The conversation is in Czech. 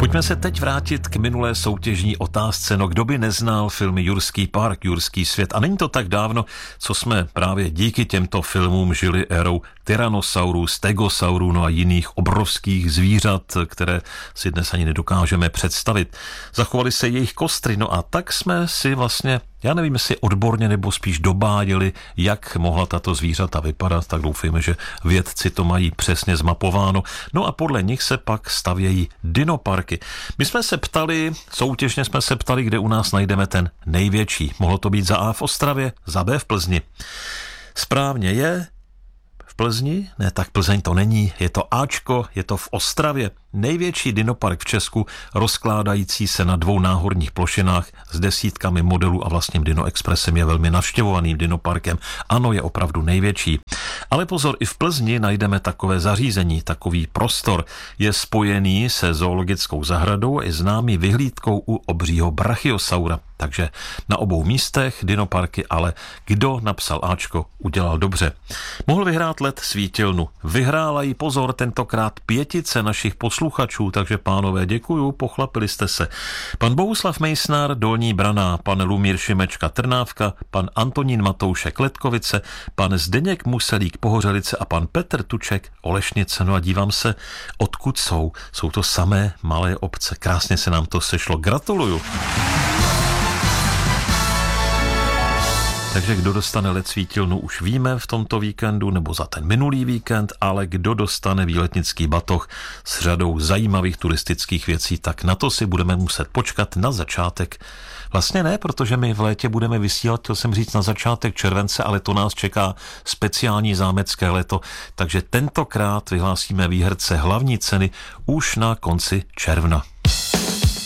Pojďme se teď vrátit k minulé soutěžní otázce. No, kdo by neznal filmy Jurský park, Jurský svět? A není to tak dávno, co jsme právě díky těmto filmům žili érou tyrannosaurů, stegosaurů, no a jiných obrovských zvířat, které si dnes ani nedokážeme představit. Zachovaly se jejich kostry, no a tak jsme si vlastně, já nevím, jestli odborně nebo spíš dobáděli, jak mohla tato zvířata vypadat, tak doufejme, že vědci to mají přesně zmapováno. No a podle nich se pak stavějí dinoparky. My jsme se ptali, soutěžně jsme se ptali, kde u nás najdeme ten největší. Mohlo to být za A v Ostravě, za B v Plzni. Správně je v Plzni? Ne, tak Plzeň to není. Je to Ačko, je to v Ostravě. Největší dinopark v Česku, rozkládající se na 2 náhorních plošinách s desítkami modelů a vlastním Dino Expressem, je velmi navštěvovaným dinoparkem. Ano, je opravdu největší. Ale pozor, i v Plzni najdeme takové zařízení, takový prostor. Je spojený se zoologickou zahradou a je známý vyhlídkou u obřího brachiosaura. Takže na obou místech dinoparky, ale kdo napsal Ačko, udělal dobře. Mohl vyhrát let svítilnu. Vyhrála jí, pozor, tentokrát 5 našich posluchačů, takže pánové, děkuju, pochlapili jste se. Pan Bohuslav Mejsnar, Dolní Braná, pan Lumír Šimečka, Trnávka, pan Antonín Matoušek, Letkovice, pan Zdeněk Muselík, Pohořelice a pan Petr Tuček, Olešnice. No a dívám se, odkud jsou. Jsou to samé malé obce. Krásně se nám to sešlo. Gratuluju. Takže kdo dostane let svítilnu, už víme v tomto víkendu nebo za ten minulý víkend, ale kdo dostane výletnický batoh s řadou zajímavých turistických věcí, tak na to si budeme muset počkat na začátek. Vlastně ne, protože my v létě budeme vysílat, chtěl jsem říct na začátek července, ale to nás čeká speciální zámecké léto, takže tentokrát vyhlásíme výherce hlavní ceny už na konci června.